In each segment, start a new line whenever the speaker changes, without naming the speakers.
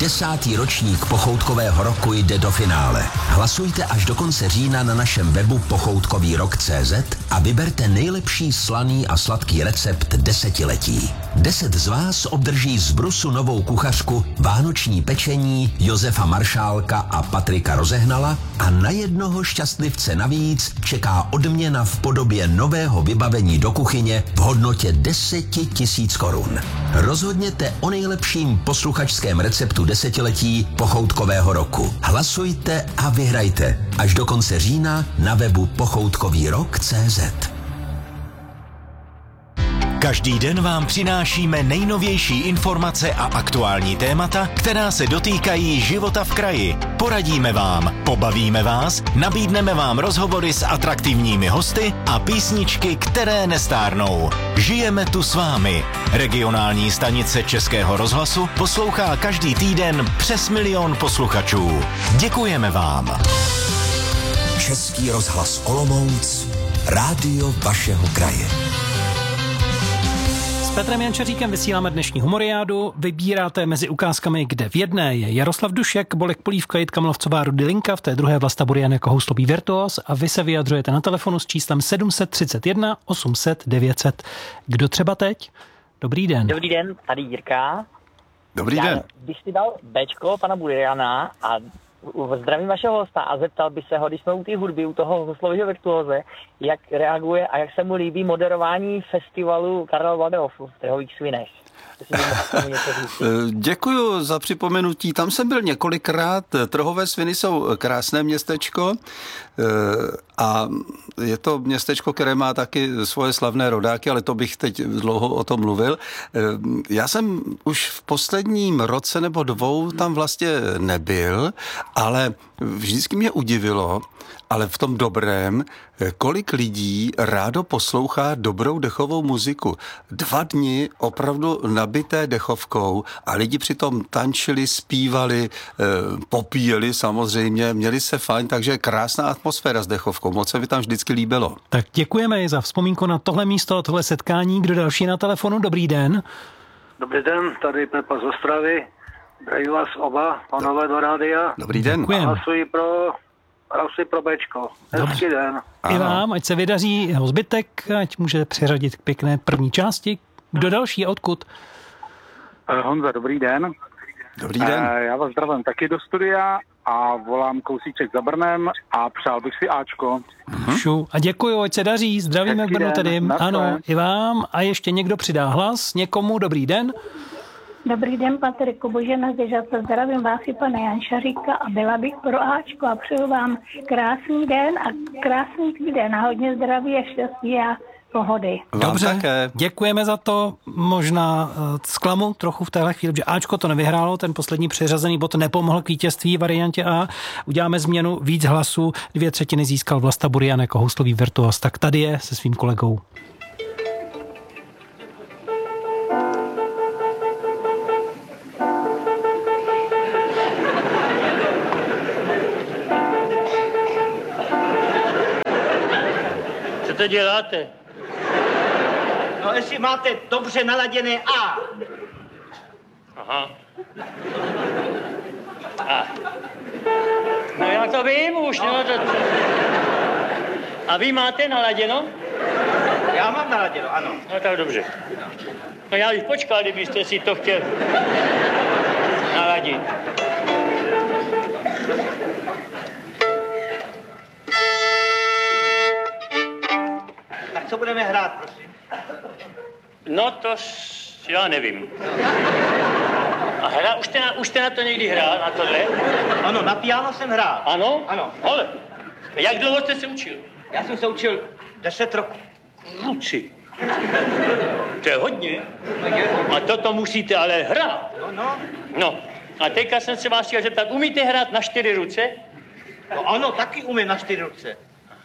10. ročník pochoutkového roku jde do finále. Hlasujte až do konce října na našem webu pochoutkovýrok.cz a vyberte nejlepší slaný a sladký recept desetiletí. 10 z vás obdrží z Brusu novou kuchařku, vánoční pečení Josefa Maršálka a Patrika Rozehnala a na jednoho šťastlivce navíc čeká odměna v podobě nového vybavení do kuchyně v hodnotě 10 000 korun. Rozhodněte o nejlepším posluchačském receptu desetiletí pochoutkového roku. Hlasujte a vyhrajte až do konce října na webu pochoutkovýrok.cz.
Každý den vám přinášíme nejnovější informace a aktuální témata, která se dotýkají života v kraji. Poradíme vám, pobavíme vás, nabídneme vám rozhovory s atraktivními hosty a písničky, které nestárnou. Žijeme tu s vámi. Regionální stanice Českého rozhlasu poslouchá každý týden přes 1 000 000 posluchačů. Děkujeme vám.
Český rozhlas Olomouc, rádio vašeho kraje.
S Petrem Jančaříkem vysíláme dnešní humoriádu. Vybíráte mezi ukázkami, kde v jedné je Jaroslav Dušek, Bolek Polívka, Jitka Mlavcová, Rudy Linka, v té druhé Vlasta Burian jako houslový virtuos a vy se vyjadřujete na telefonu s číslem 731 800 900. Kdo třeba teď? Dobrý den.
Dobrý den, tady Jirka.
Dobrý den.
Když si dal Bčko pana Buriana a zdravím vašeho hosta a zeptal by se ho, když jsme u té hudby, u toho houslového virtuóze, jak reaguje a jak se mu líbí moderování festivalu Karla Vadehofu v Trhových Svinech.
Děkuju za připomenutí. Tam jsem byl několikrát. Trhové Sviny jsou krásné městečko a je to městečko, které má taky svoje slavné rodáky, ale to bych teď dlouho o tom mluvil. Já jsem už v posledním roce nebo 2 tam vlastně nebyl, ale vždycky mě udivilo, ale v tom dobrém, kolik lidí rádo poslouchá dobrou dechovou muziku. 2 dny opravdu nabité dechovkou a lidi přitom tančili, zpívali, popíjeli samozřejmě, měli se fajn, takže krásná atmosféra s dechovkou. Moc se mi tam vždycky líbilo.
Tak děkujeme za vzpomínku na tohle místo, tohle setkání. Kdo další na telefonu? Dobrý den.
Dobrý den, tady Pepa z Ostravy. Zdravím vás oba, panové do rádia.
Dobrý den.
Hlasuji pro Bčko. Hezký den.
I vám, ať se vydaří jeho zbytek, ať může přiřadit k pěkné první části. Kdo další a odkud?
Honza, dobrý den.
Dobrý den.
Já vás zdravím taky do studia a volám kousíček za Brnem a přál bych si Ačko.
A děkuju, ať se daří. Zdravíme k Brnu tedy. Ano, i vám. A ještě někdo přidá hlas někomu. Dobrý den.
Dobrý den, Patriku, Božena Zdežata, zdravím vás i pana Jančaříka a byla bych pro Ačko a přeju vám krásný den a krásný týden a hodně zdraví a štěstí a pohody.
Dobře, děkujeme za to. Možná zklamu trochu v téhle chvíli, že Ačko to nevyhrálo, ten poslední přiřazený bod nepomohl k vítězství variantě A. Uděláme změnu, víc hlasů, 2/3 získal Vlasta Burian jako houslový virtuos. Tak tady je se svým kolegou.
Co to děláte?
No, jestli máte dobře naladěné A.
Aha. A. No já to vím už, no to... A vy máte naladěno?
Já mám naladěno, ano.
No tak dobře. No já bych počkal, kdybyste si to chtěl naladit.
Tak co budeme hrát, prosím?
No to já nevím. A už jste na to někdy hrál, na tohle?
Ano, na piano jsem hrál.
Ano?
Ano.
Ale, jak dlouho jste se učil?
Já jsem se učil 10 roků.
Ruci. To je hodně. A toto musíte ale hrát. No. A teďka jsem se vás chtěl zeptat, umíte hrát na 4 ruce?
No ano, taky umím na 4 ruce.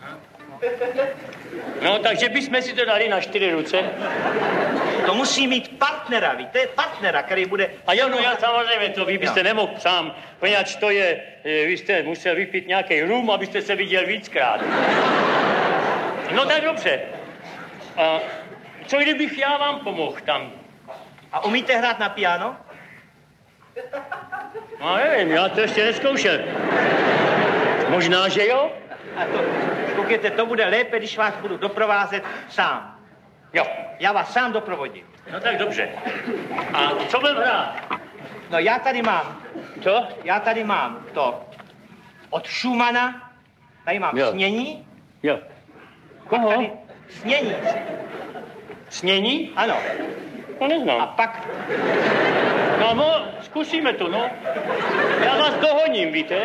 No, takže bychom si to dali na 4 ruce.
To musí mít partnera, víte? Partnera, který bude...
A jo, no já samozřejmě to, vy byste nemohl sám, poněvadž to je, vy jste musel vypít nějaký rum, abyste se viděl víckrát. No tak dobře. A co kdybych já vám pomohl tam?
A umíte hrát na piano?
No nevím, já to ještě nezkoušel. Možná, že jo?
A to, koukněte, to bude lépe, když vás budu doprovázet sám.
Jo.
Já vás sám doprovodím.
No tak dobře. A co budeme hrát?
No já tady mám.
Co?
Já tady mám to od Schumana. Tady mám Snění.
Jo. Koho?
Tady Snění.
Snění?
Ano.
To neznám.
A pak...
No, zkusíme to, no. Já vás dohoním, víte?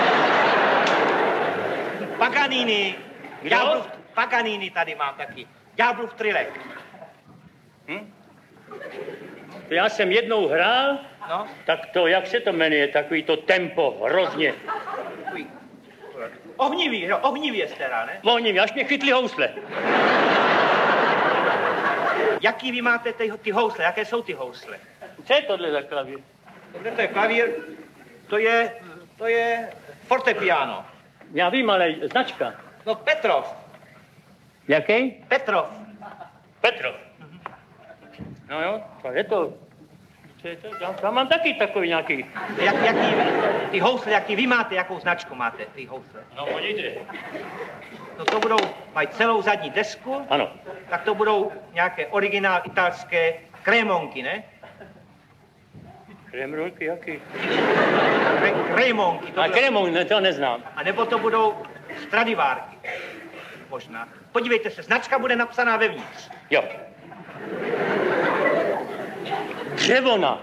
Paganini. Paganini tady mám taky. Ďáblův Trilek.
To já jsem jednou hrál,
no.
Tak to, jak se to jmenuje, takový to tempo, hrozně.
Ohnivý je teda, ne?
Ohnivý, až mě chytli housle.
Jaký vy máte ty housle? Jaké jsou ty housle?
Co je tohle za klavír?
To je klavír, to je fortepiano.
Já vím, ale značka.
No Petrov.
Jaký?
Petrov.
No jo, to je to. Já mám taky takový nějaký.
Ty housle, jaký vy máte, jakou značku máte, ty housle?
No podívejte.
No to mají celou zadní desku.
Ano.
Tak to budou nějaké originál italské Cremonky, ne?
Cremonky, jaký?
Cremonky.
Cremonky, to neznám.
A nebo to budou Stradivárky. Možná. Podívejte se, značka bude napsaná vevnitř.
Jo. Dřevona.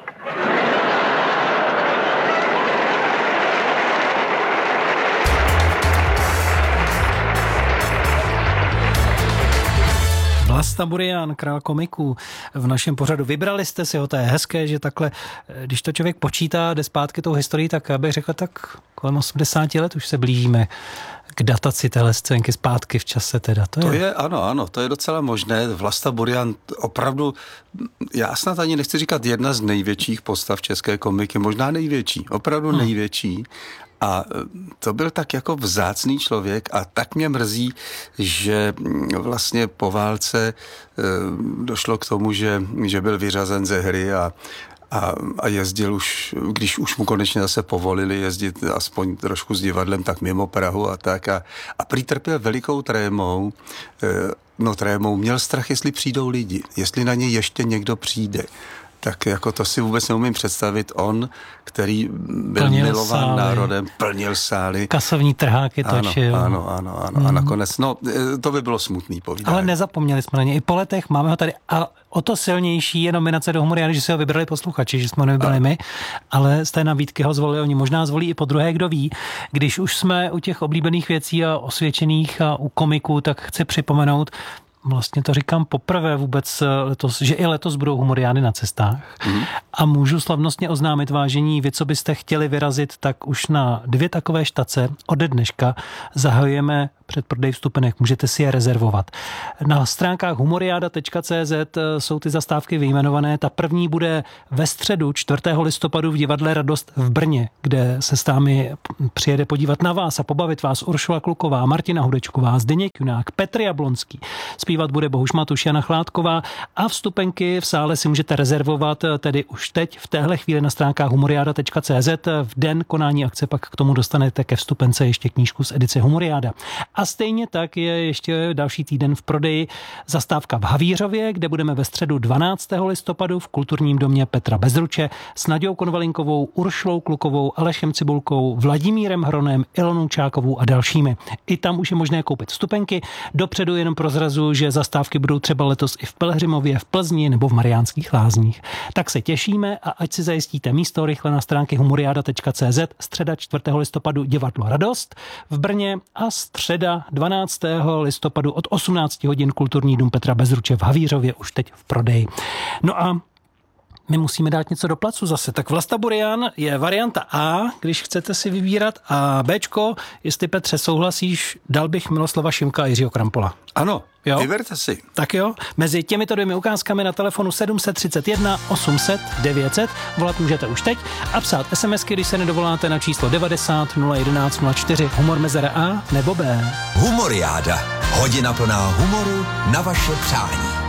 Vlasta Burian, král komiků, v našem pořadu. Vybrali jste si ho, to je hezké, že takhle, když to člověk počítá, jde zpátky tou historií, tak já bych řekl, tak kolem 80 let už se blížíme k dataci téhle scénky zpátky v čase teda. To je
ano, to je docela možné. Vlasta Burian opravdu, já snad ani nechci říkat jedna z největších postav české komiky, možná největší, opravdu největší. A to byl tak jako vzácný člověk a tak mě mrzí, že vlastně po válce došlo k tomu, že byl vyřazen ze hry a jezdil už, když už mu konečně zase povolili jezdit aspoň trošku s divadlem, tak mimo Prahu a tak. A prý trpěl velikou trémou, měl strach, jestli přijdou lidi, jestli na něj ještě někdo přijde. Tak jako to si vůbec neumím představit. On, který byl
plnil
milován
sály.
Národem, plnil sály.
Kasovní trháky točil.
Ano. A nakonec, to by bylo smutný povídání.
Ale nezapomněli jsme na ně. I po letech máme ho tady. A o to silnější je nominace do Humoriády, že si ho vybrali posluchači, že jsme ho nevybrali my, ale z té nabídky ho zvolili oni. Možná zvolí i po druhé, kdo ví. Když už jsme u těch oblíbených věcí a osvědčených a u komiků, tak chci připomenout, vlastně to říkám poprvé vůbec letos, že i letos budou Humoriády na cestách. A můžu slavnostně oznámit, vážení, vy, co byste chtěli vyrazit, tak už na 2 takové štace ode dneška zahajujeme předprodej vstupenek, můžete si je rezervovat. Na stránkách humoriada.cz jsou ty zastávky vyjmenované. Ta první bude ve středu 4. listopadu v divadle Radost v Brně, kde se s námi přijede podívat na vás a pobavit vás Uršula Kluková, Martina Hudečková, Zdeněk Junák, Petr Jablonský. Zpívat bude Bohuš Matuš, Jana Chládková a vstupenky v sále si můžete rezervovat tedy už teď v téhle chvíli na stránkách humoriada.cz. V den konání akce pak k tomu dostanete ke vstupence ještě knížku z edice Humoriáda. A stejně tak je ještě další týden v prodeji zastávka v Havířově, kde budeme ve středu 12. listopadu v kulturním domě Petra Bezruče s Naďou Konvalinkovou, Uršlou Klukovou, Alešem Cibulkou, Vladimírem Hronem, Ilonou Čákovou a dalšími. I tam už je možné koupit vstupenky. Dopředu jenom prozrazu, že zastávky budou třeba letos i v Pelhřimově, v Plzni nebo v Mariánských Lázních. Tak se těšíme a ať si zajistíte místo rychle na stránky humoriada.cz. Středa 4. listopadu divadlo Radost v Brně a středa 12. listopadu od 18 hodin kulturní dům Petra Bezruče v Havířově už teď v prodeji. No a my musíme dát něco do placu zase. Tak Vlasta Burian je varianta A, když chcete si vybírat, a Bčko, jestli Petře souhlasíš, dal bych Miloslava Šimka a Jiřího Krampola.
Ano,
jo?
Vyberte si.
Tak jo, mezi těmito 2 ukázkami na telefonu 731 800 900 volat můžete už teď a psát SMSky, když se nedovoláte, na číslo 90 011 04 humor mezera A nebo B.
Humoriáda. Hodina plná humoru na vaše přání.